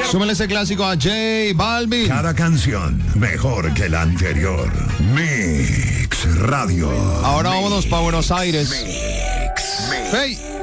Súmele ese clásico a J Balvin. Cada canción mejor que la anterior. Mix Radio. Ahora vámonos para Buenos Aires. Mix. Hey.